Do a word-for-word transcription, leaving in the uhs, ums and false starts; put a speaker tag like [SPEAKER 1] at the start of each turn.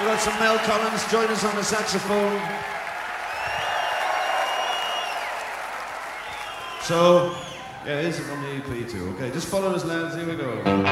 [SPEAKER 1] We've got some Mel Collins, join us on the saxophone. So, yeah, it is on the E P too, okay? Just follow us, lads, here we go.